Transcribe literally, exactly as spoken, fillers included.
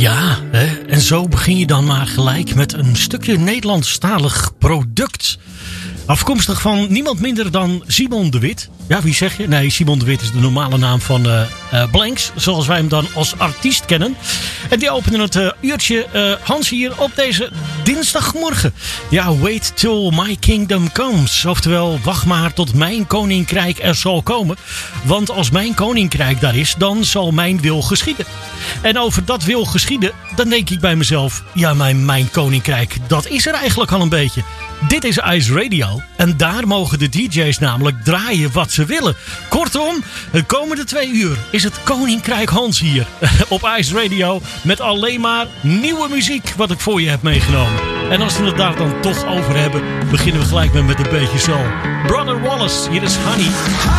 Ja, hè? En zo begin je dan maar gelijk met een stukje Nederlandstalig product. Afkomstig van niemand minder dan Simon de Wit. Ja, wie zeg je? Nee, Simon de Wit is de normale naam van uh, uh, Blanks. Zoals wij hem dan als artiest kennen. En die openen het uh, uurtje uh, Hans hier op deze dinsdagmorgen. Ja, wait till my kingdom comes. Oftewel, wacht maar tot mijn koninkrijk er zal komen. Want als mijn koninkrijk daar is, dan zal mijn wil geschieden. En over dat wil geschieden, dan denk ik bij mezelf... Ja, mijn, mijn koninkrijk, dat is er eigenlijk al een beetje. Dit is Ice Radio. En daar mogen de D J's namelijk draaien wat ze willen. Kortom, de komende twee uur is het Koninkrijk Hans hier op Ice Radio. Met alleen maar nieuwe muziek wat ik voor je heb meegenomen. En als we het daar dan toch over hebben, beginnen we gelijk met, met een beetje soul. Brother Wallace, hier is Honey.